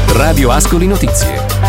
Radio Ascoli Notizie.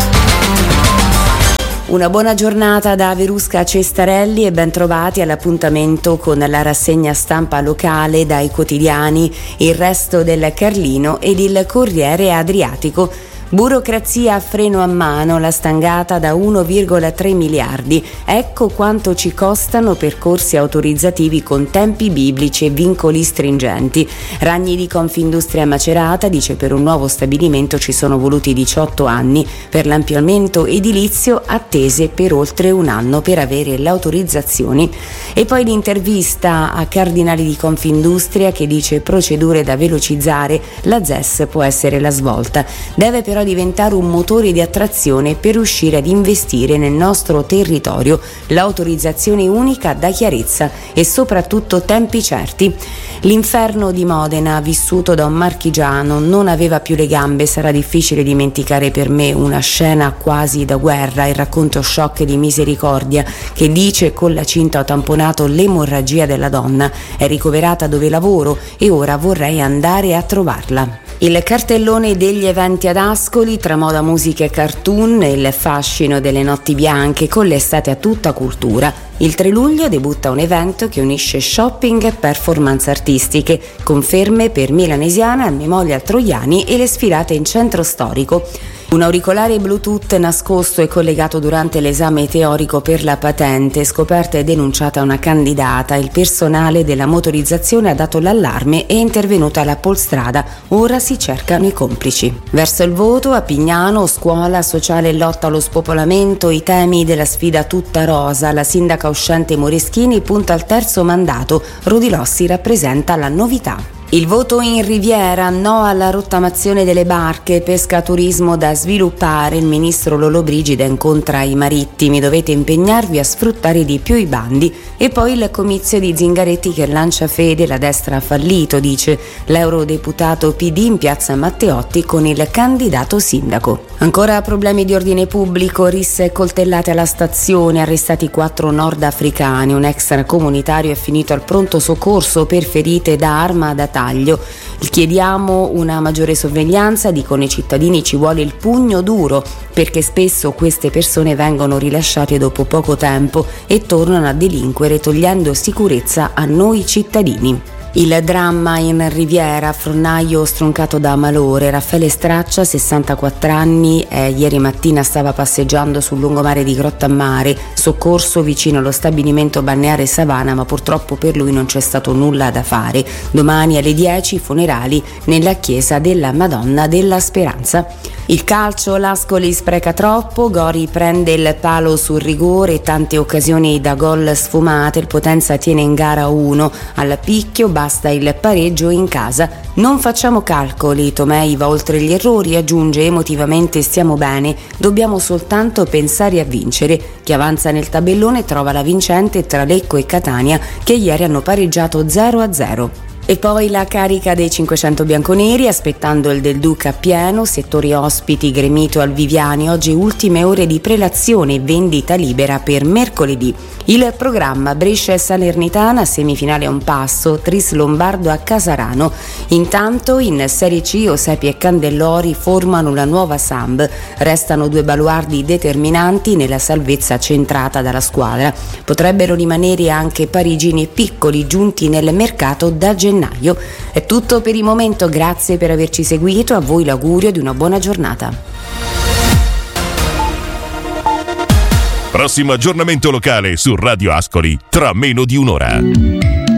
Una buona giornata da Verusca Cestarelli e ben trovati all'appuntamento con la rassegna stampa locale dai quotidiani Il Resto del Carlino ed il Corriere Adriatico. Burocrazia a freno a mano, la stangata da 1,3 miliardi. Ecco quanto ci costano percorsi autorizzativi con tempi biblici e vincoli stringenti. Ragni di Confindustria Macerata dice per un nuovo stabilimento ci sono voluti 18 anni, per l'ampliamento edilizio attese per oltre un anno per avere le autorizzazioni. E poi l'intervista a Cardinali di Confindustria che dice procedure da velocizzare, la ZES può essere la svolta. Deve però diventare un motore di attrazione per riuscire ad investire nel nostro territorio. L'autorizzazione unica dà chiarezza e soprattutto tempi certi. L'inferno di Modena, vissuto da un marchigiano, non aveva più le gambe. Sarà difficile dimenticare per me una scena quasi da guerra, il racconto shock di Misericordia che dice: con la cinta ho tamponato l'emorragia della donna, è ricoverata dove lavoro e ora vorrei andare a trovarla. Il cartellone degli eventi ad Ascoli, tra moda, musica e cartoon e il fascino delle notti bianche con l'estate a tutta cultura. Il 3 luglio debutta un evento che unisce shopping e performance artistiche, conferme per Milanesiana, Memorial Troiani e le sfilate in centro storico. Un auricolare Bluetooth nascosto e collegato durante l'esame teorico per la patente, scoperta e denunciata una candidata. Il personale della motorizzazione ha dato l'allarme e è intervenuta la Polstrada. Ora si cercano i complici. Verso il voto, a Pignano, scuola, sociale e lotta allo spopolamento, i temi della sfida tutta rosa. La sindaca uscente Moreschini punta al terzo mandato. Rodilossi rappresenta la novità. Il voto in Riviera, no alla rottamazione delle barche, pesca turismo da sviluppare. Il ministro Lollobrigida incontra i marittimi, dovete impegnarvi a sfruttare di più i bandi. E poi il comizio di Zingaretti che lancia fede, la destra ha fallito, dice l'eurodeputato PD in piazza Matteotti con il candidato sindaco. Ancora problemi di ordine pubblico, risse e coltellate alla stazione, arrestati 4 nordafricani, un extracomunitario è finito al pronto soccorso per ferite da arma da taglio. Chiediamo una maggiore sorveglianza, dicono i cittadini, ci vuole il pugno duro perché spesso queste persone vengono rilasciate dopo poco tempo e tornano a delinquere togliendo sicurezza a noi cittadini. Il dramma in Riviera, fornaio stroncato da malore. Raffaele Straccia, 64 anni, ieri mattina stava passeggiando sul lungomare di Grottammare, soccorso vicino allo stabilimento balneare Savana, ma purtroppo per lui non c'è stato nulla da fare. Domani alle 10 funerali nella chiesa della Madonna della Speranza. Il calcio, l'Ascoli spreca troppo, Gori prende il palo sul rigore, tante occasioni da gol sfumate, il Potenza tiene in gara 1, al picchio basta il pareggio in casa. Non facciamo calcoli, Tomei va oltre gli errori, aggiunge emotivamente stiamo bene, dobbiamo soltanto pensare a vincere. Chi avanza nel tabellone trova la vincente tra Lecco e Catania che ieri hanno pareggiato 0-0. E poi la carica dei 500 bianconeri, aspettando il Del Duca pieno, settori ospiti gremito al Viviani, oggi ultime ore di prelazione e vendita libera per mercoledì. Il programma Brescia e Salernitana, semifinale a un passo, Tris Lombardo a Casarano. Intanto in Serie C Osepi e Candellori formano la nuova Samb, restano 2 baluardi determinanti nella salvezza centrata dalla squadra. Potrebbero rimanere anche parigini e piccoli giunti nel mercato da gennaio. È tutto per il momento, grazie per averci seguito, a voi l'augurio di una buona giornata. Prossimo aggiornamento locale su Radio Ascoli tra meno di un'ora.